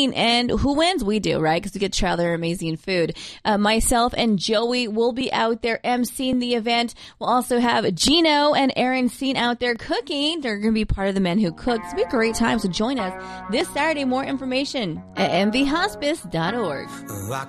cooking. And who wins? We do, right? Because we get to try their amazing food. Myself and Joey will be out there emceeing the event. We'll also have Gino and Aaron seen out there cooking. They're going to be part of the Men Who Cook. It's going to be a great time, so join us this Saturday. More information at mvhospice.org.